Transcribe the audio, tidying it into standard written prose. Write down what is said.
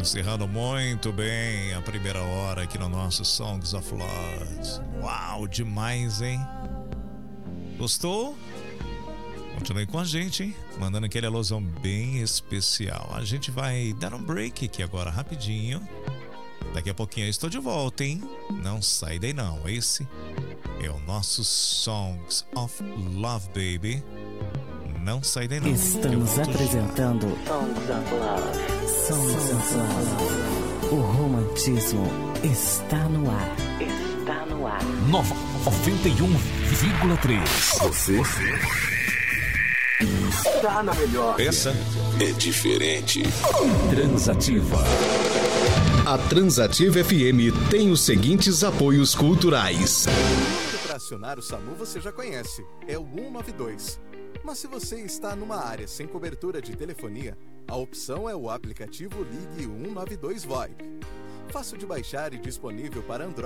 Encerrando muito bem a primeira hora aqui no nosso Songs of Love. Uau, demais, hein? Gostou? Continue com a gente, hein? Mandando aquele alusão bem especial. A gente vai dar um break aqui agora rapidinho. Daqui a pouquinho eu estou de volta, hein? Não sai daí não. Esse é o nosso Songs of Love, baby. Não sai daí não. Estamos apresentando Songs of Love. Songs of Love. O romantismo está no ar. Está no ar. 91,3. Você está na melhor. Essa é diferente. Transativa. A Transativa FM tem os seguintes apoios culturais. Para acionar o SAMU você já conhece, é o 192. Mas se você está numa área sem cobertura de telefonia, a opção é o aplicativo Ligue 192 VoIP. Fácil de baixar e disponível para Android.